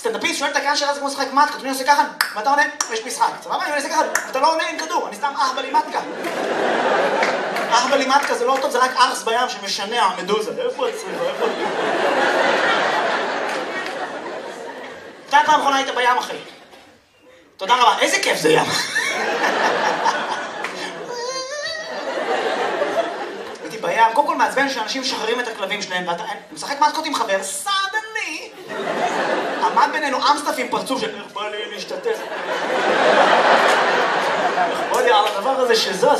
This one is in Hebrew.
סטנדאפיסט שואל את הקהל שאלה זה כמו לשחק מתקה, אתה עושה ככה, ואתה עונה, יש משחק. סבבה, אני עושה ככה, אתה לא עונה עם כדור, אני סתם אהבלי מתקה. אהבלי מתקה זה לא טוב, זה רק ארס בים שמשנע המדוזה. איפה הצריכה? איפה? אתה פעם האחרונה היית בים, אחי. תודה רבה, איזה כיף זה ים. הייתי בים, קודם כל מעצבן שאנשים משחררים את הכלבים שלהם, ואתה משחק מתקות עם חבר, סדני! עמד בינינו אמסטף עם פרצוף של איך בא לי להשתתף. איך בא לי על הדבר הזה שזז.